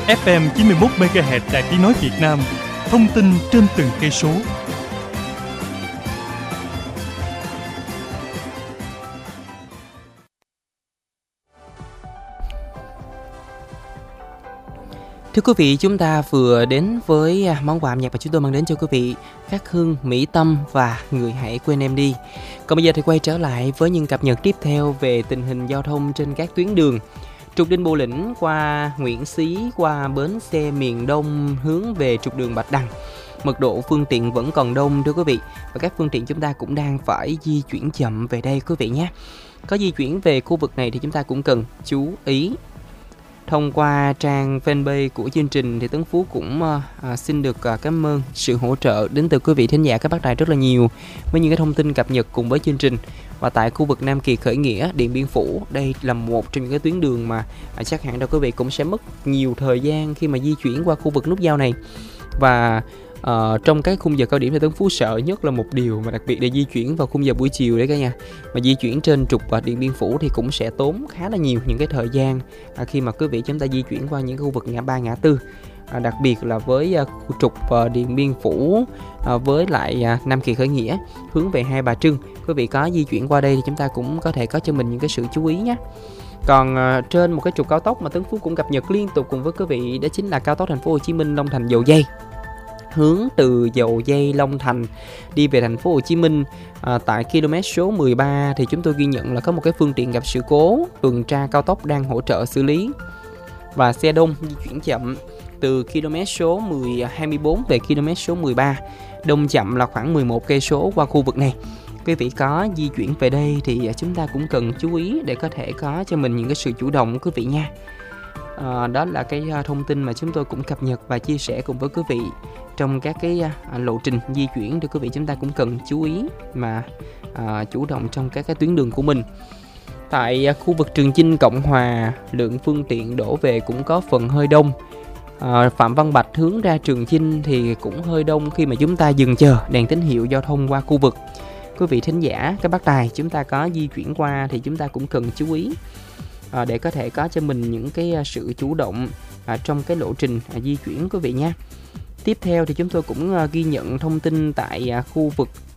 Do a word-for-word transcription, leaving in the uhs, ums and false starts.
ép em chín mươi mốt mê ga héc Đài Tiếng nói Việt Nam. Thông tin trên từng cây số. Thưa quý vị, chúng ta vừa đến với món quà âm nhạc mà chúng tôi mang đến cho quý vị, Khắc Hưng, Mỹ Tâm và Người Hãy Quên Em Đi. Còn bây giờ thì quay trở lại với những cập nhật tiếp theo về tình hình giao thông trên các tuyến đường. Trục Đinh Bộ Lĩnh qua Nguyễn Xí, qua bến xe miền Đông hướng về trục đường Bạch Đằng. Mật độ phương tiện vẫn còn đông thưa quý vị, và các phương tiện chúng ta cũng đang phải di chuyển chậm về đây quý vị nhé. Có di chuyển về khu vực này thì chúng ta cũng cần chú ý. Thông qua trang fanpage của chương trình thì Tấn Phú cũng à, xin được à, cảm ơn sự hỗ trợ đến từ quý vị thính giả các bác đài rất là nhiều với những cái thông tin cập nhật cùng với chương trình. Và tại khu vực Nam Kỳ Khởi Nghĩa, Điện Biên Phủ, đây là một trong những cái tuyến đường mà à, chắc hẳn đâu quý vị cũng sẽ mất nhiều thời gian khi mà di chuyển qua khu vực nút giao này. Và Uh, trong cái khung giờ cao điểm thì Tấn Phú sợ nhất là một điều mà đặc biệt để di chuyển vào khung giờ buổi chiều đấy cả nhà. Mà di chuyển trên trục uh, Điện Biên Phủ thì cũng sẽ tốn khá là nhiều những cái thời gian uh, khi mà quý vị chúng ta di chuyển qua những khu vực ngã ba ngã tư. Uh, đặc biệt là với uh, trục uh, Điện Biên Phủ uh, với lại uh, Nam Kỳ Khởi Nghĩa hướng về Hai Bà Trưng. Quý vị có di chuyển qua đây thì chúng ta cũng có thể có cho mình những cái sự chú ý nhé. Còn uh, trên một cái trục cao tốc mà Tấn Phú cũng cập nhật liên tục cùng với quý vị, đó chính là cao tốc Thành phố Hồ Chí Minh Long Thành Dầu Giây. Hướng từ Dầu Giây Long Thành đi về Thành phố Hồ Chí Minh, à, tại km số mười ba thì chúng tôi ghi nhận là có một cái phương tiện gặp sự cố, tuần tra cao tốc đang hỗ trợ xử lý và xe đông di chuyển chậm từ km số hai mươi bốn về km số mười ba, đông chậm là khoảng mười một cây số qua khu vực này. Quý vị có di chuyển về đây thì chúng ta cũng cần chú ý để có thể có cho mình những cái sự chủ động quý vị nha. À, đó là cái thông tin mà chúng tôi cũng cập nhật và chia sẻ cùng với quý vị trong các cái à, lộ trình di chuyển thì quý vị chúng ta cũng cần chú ý mà à, chủ động trong các cái tuyến đường của mình. Tại à, khu vực Trường Chinh Cộng Hòa, lượng phương tiện đổ về cũng có phần hơi đông. à, Phạm Văn Bạch hướng ra Trường Chinh thì cũng hơi đông khi mà chúng ta dừng chờ đèn tín hiệu giao thông qua khu vực. Quý vị thính giả, các bác tài chúng ta có di chuyển qua thì chúng ta cũng cần chú ý à, để có thể có cho mình những cái sự chủ động à, trong cái lộ trình à, di chuyển quý vị nha. Tiếp theo thì chúng tôi cũng uh, ghi nhận thông tin tại uh, khu vực